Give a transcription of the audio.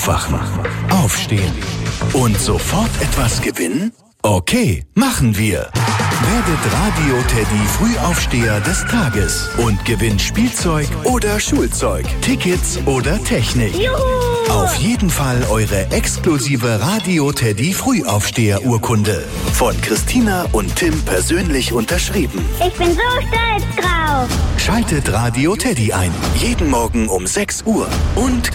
Aufwachen, aufstehen und sofort etwas gewinnen? Okay, machen wir. Werdet Radio Teddy Frühaufsteher des Tages und gewinnt Spielzeug oder Schulzeug, Tickets oder Technik. Juhu! Auf jeden Fall eure exklusive Radio Teddy Frühaufsteher-Urkunde. Von Christina und Tim persönlich unterschrieben. Ich bin so stolz drauf. Schaltet Radio Teddy ein. Jeden Morgen um 6 Uhr. Und